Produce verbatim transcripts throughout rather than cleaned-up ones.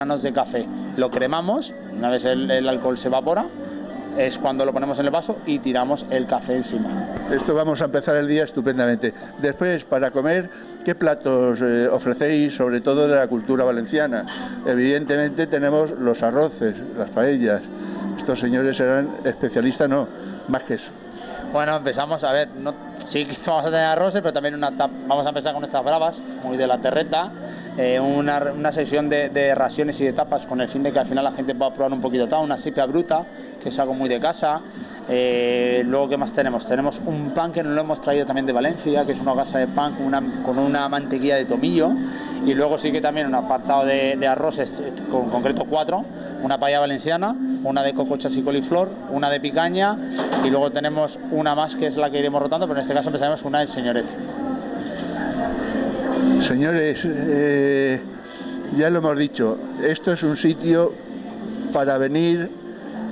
granos de café. Lo cremamos, una vez el, el alcohol se evapora, es cuando lo ponemos en el vaso y tiramos el café encima. Esto vamos a empezar el día estupendamente. Después, para comer, ¿qué platos eh, ofrecéis, sobre todo de la cultura valenciana? Evidentemente tenemos los arroces, las paellas. Estos señores serán especialistas, no, más que eso. Bueno, empezamos a ver, no, sí que vamos a tener arroces, pero también una, vamos a empezar con estas bravas, muy de la terreta, eh, una, una sección de, de raciones y de tapas con el fin de que al final la gente pueda probar un poquito tal, una sipia bruta, que es algo muy de casa. Eh, luego, ¿qué más tenemos? Tenemos un pan que nos lo hemos traído también de Valencia, que es una gasa de pan con una, con una mantequilla de tomillo, y luego sí que también un apartado de, de arroces, con concreto cuatro, una paella valenciana, una de cocochas y coliflor, una de picaña, y luego tenemos una más que es la que iremos rotando, pero en este caso empezaremos una del señorete. Señores, eh, ya lo hemos dicho, esto es un sitio para venir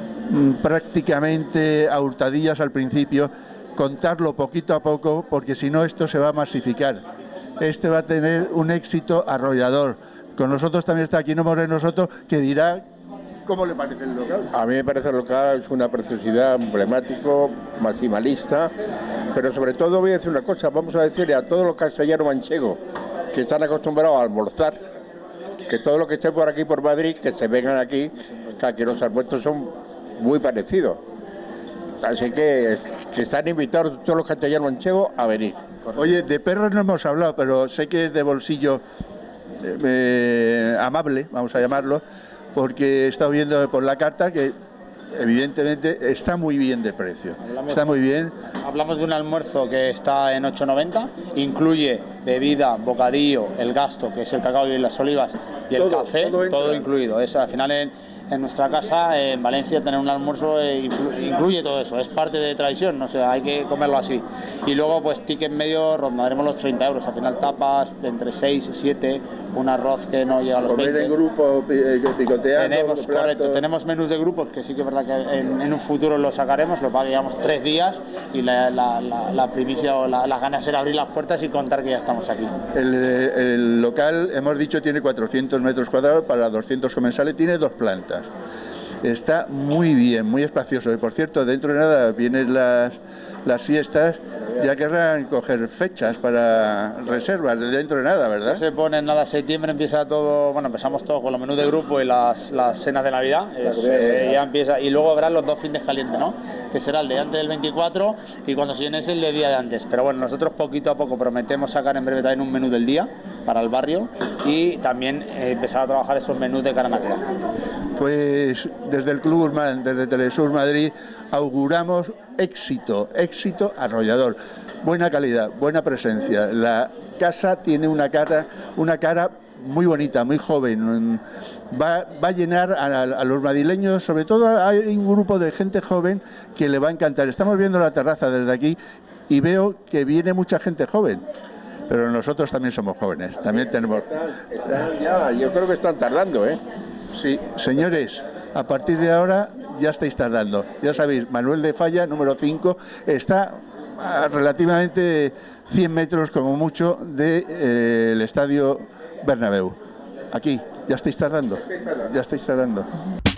prácticamente a hurtadillas al principio, contarlo poquito a poco, porque si no esto se va a masificar. Este va a tener un éxito arrollador. Con nosotros también está Aquino Moreno Soto, que dirá cómo le parece el local. A mí me parece el local, es una preciosidad, emblemático, maximalista, pero sobre todo voy a decir una cosa, vamos a decirle a todos los castellanos manchegos que están acostumbrados a almorzar, que todo lo que esté por aquí, por Madrid, que se vengan aquí, que aquí los almuerzos son muy parecidos. Así que, que están invitados todos los castellanos manchegos a venir. Oye, de perros no hemos hablado, pero sé que es de bolsillo eh, eh, amable, vamos a llamarlo, porque he estado viendo por la carta que evidentemente está muy bien de precio. Hablamos, está muy bien. Hablamos de un almuerzo que está en ocho noventa, incluye bebida, bocadillo, el gasto, que es el cacao y las olivas, y el todo, café, todo, todo incluido. Es, al final en, en nuestra casa, en Valencia, tener un almuerzo eh, incluye todo eso, es parte de tradición, no sé, hay que comerlo así. Y luego, pues, ticket medio, rondaremos los treinta euros, al final tapas entre seis y siete, un arroz que no llega a los comer veinte. En grupo, picoteando, tenemos, correcto, tenemos menús de grupos que sí que es verdad que en, en un futuro lo sacaremos, lo pagamos tres días y la, la, la, la primicia o la, las ganas era abrir las puertas y contar que ya estamos aquí. El, el local, hemos dicho, tiene cuatrocientos metros cuadrados para doscientos comensales, tiene dos plantas. Está muy bien, muy espacioso. Y por cierto, dentro de nada vienen las, las fiestas, ya querrán coger fechas para reservas, dentro de nada, ¿verdad? Se pone nada, septiembre empieza todo, bueno, empezamos todo con los menús de grupo y las, las cenas de Navidad, es, eh, ya empieza, y luego habrá los dos fines calientes, ¿no? Que será el de antes del veinticuatro y cuando se llene es el de día de antes. Pero bueno, nosotros poquito a poco prometemos sacar en breve también un menú del día para el barrio y también eh, empezar a trabajar esos menús de cara a Navidad. Pues desde el Club Urban, desde Telesur Madrid, auguramos éxito, éxito arrollador, buena calidad, buena presencia. La casa tiene una cara, una cara muy bonita, muy joven, va, va a llenar a, a los madrileños, sobre todo hay un grupo de gente joven que le va a encantar. Estamos viendo la terraza desde aquí y veo que viene mucha gente joven. Pero nosotros también somos jóvenes, también sí, tenemos... Están, están ya, yo creo que están tardando, ¿eh? Sí, señores, a partir de ahora ya estáis tardando. Ya sabéis, Manuel de Falla, número cinco, está a relativamente cien metros como mucho del de, eh, Estadio Bernabéu. Aquí, ya estáis tardando, ya estáis tardando.